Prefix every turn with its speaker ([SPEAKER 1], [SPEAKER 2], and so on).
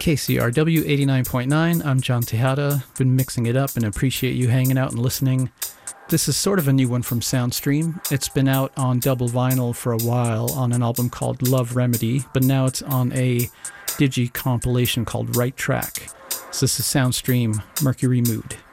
[SPEAKER 1] KCRW 89.9, I'm John Tejada. Been mixing it up and appreciate you hanging out and listening. This is sort of a new one from Soundstream. It's been out on double vinyl for a while on an album called Love Remedy, but now it's on a digi compilation called Right Track. So this is Soundstream, Mercury Mood.